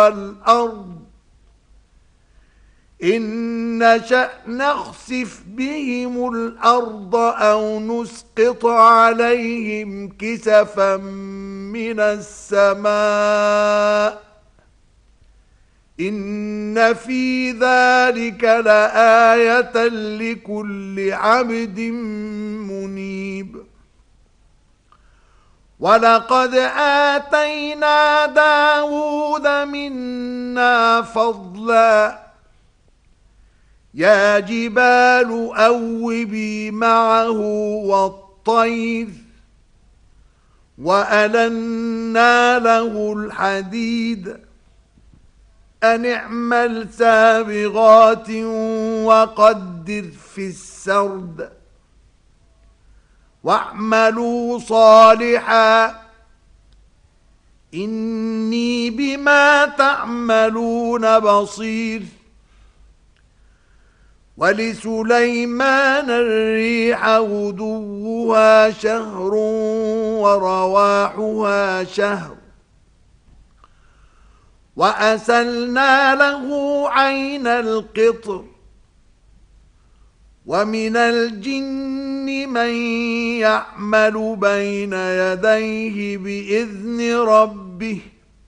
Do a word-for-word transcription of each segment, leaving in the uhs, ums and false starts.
والأرض إن نشأ نخسف بهم الأرض أو نسقط عليهم كسفا من السماء إن في ذلك لآية لكل عبد منيب. ولقد آتينا داود منا فضلا يا جبال أوبي معه والطير وألنا له الحديد أن اعمل سابغات وقدر في السرد واعملوا صالحا إني بما تعملون بصير. ولسليمان الريح غدوها شهر ورواحها شهر وأسلنا له عين القطر ومن الجن من يعمل بين يديه بإذن ربه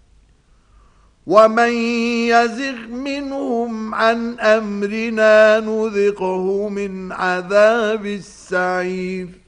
ومن يزغ منهم عن أمرنا نذقه من عذاب السعير.